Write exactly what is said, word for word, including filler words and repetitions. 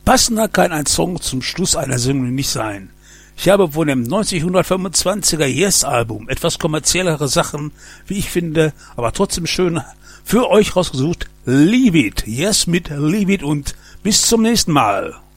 Passender kann ein Song zum Schluss einer Sendung nicht sein. Ich habe von dem neunzehnhundertfünfundzwanziger Yes-Album etwas kommerziellere Sachen, wie ich finde, aber trotzdem schön für euch rausgesucht. Leave It, Yes mit Leave It und bis zum nächsten Mal.